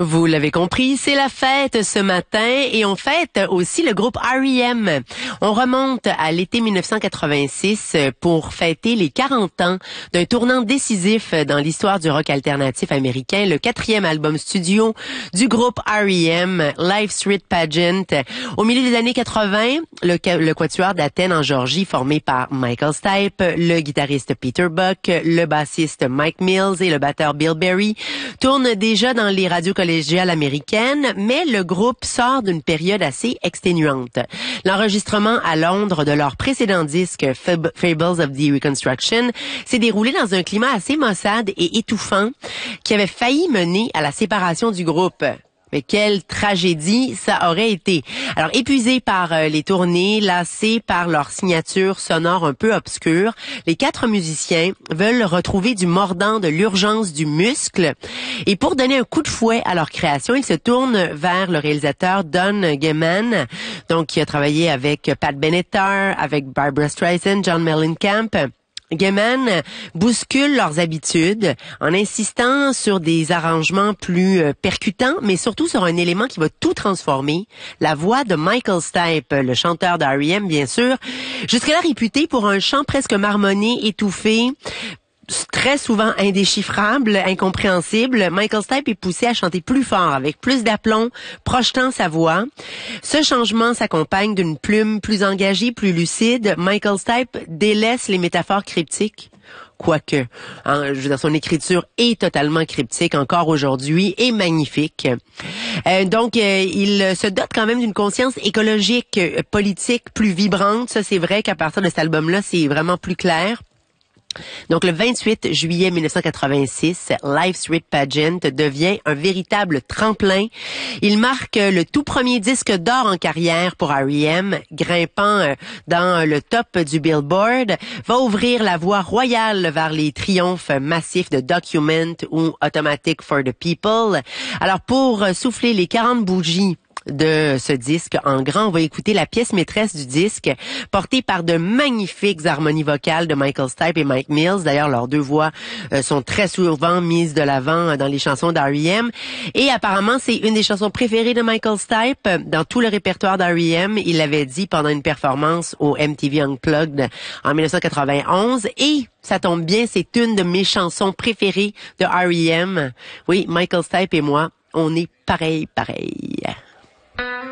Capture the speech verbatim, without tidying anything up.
Vous l'avez compris, c'est la fête ce matin et on fête aussi le groupe R E M. On remonte à l'été mille neuf cent quatre-vingt-six pour fêter les quarante ans d'un tournant décisif dans l'histoire du rock alternatif américain, le quatrième album studio du groupe R E M, Live Street Pageant. Au milieu des années quatre-vingt, le, le quatuor d'Athènes en Géorgie, formé par Michael Stipe, le guitariste Peter Buck, le bassiste Mike Mills et le batteur Bill Berry, tourne déjà dans les radios collégiales américaines, mais le groupe sort d'une période assez exténuante. L'enregistrement à Londres de leur précédent disque Fab- Fables of the Reconstruction s'est déroulé dans un climat assez maussade et étouffant qui avait failli mener à la séparation du groupe. Mais quelle tragédie ça aurait été. Alors, épuisés par euh, les tournées, lassés par leur signature sonore un peu obscure, les quatre musiciens veulent retrouver du mordant, de l'urgence, du muscle. Et pour donner un coup de fouet à leur création, ils se tournent vers le réalisateur Don Gehman, donc qui a travaillé avec Pat Benatar, avec Barbra Streisand, John Mellencamp. Gehman bouscule leurs habitudes en insistant sur des arrangements plus percutants, mais surtout sur un élément qui va tout transformer, la voix de Michael Stipe, le chanteur de R E M, bien sûr, jusque-là réputé pour un chant presque marmonné, étouffé, très souvent indéchiffrable, incompréhensible. Michael Stipe est poussé à chanter plus fort, avec plus d'aplomb, projetant sa voix. Ce changement s'accompagne d'une plume plus engagée, plus lucide. Michael Stipe délaisse les métaphores cryptiques. Quoique, hein, je veux dire, son écriture est totalement cryptique encore aujourd'hui et magnifique. Euh, donc, euh, il se dote quand même d'une conscience écologique, euh, politique plus vibrante. Ça, c'est vrai qu'à partir de cet album-là, c'est vraiment plus clair. Donc, le vingt-huit juillet mille neuf cent quatre-vingt-six, Live Street Pageant devient un véritable tremplin. Il marque le tout premier disque d'or en carrière pour R E M, grimpant dans le top du Billboard, va ouvrir la voie royale vers les triomphes massifs de Document ou Automatic for the People. Alors, pour souffler les quarante bougies de ce disque en grand, on va écouter la pièce maîtresse du disque, portée par de magnifiques harmonies vocales de Michael Stipe et Mike Mills. D'ailleurs, leurs deux voix euh, sont très souvent mises de l'avant dans les chansons d'R E M. Et apparemment, c'est une des chansons préférées de Michael Stipe dans tout le répertoire d'R E M. Il l'avait dit pendant une performance au M T V Unplugged en mille neuf cent quatre-vingt-onze. Et ça tombe bien, c'est une de mes chansons préférées de R E M. Oui, Michael Stipe et moi, on est pareil, pareil. Thank you.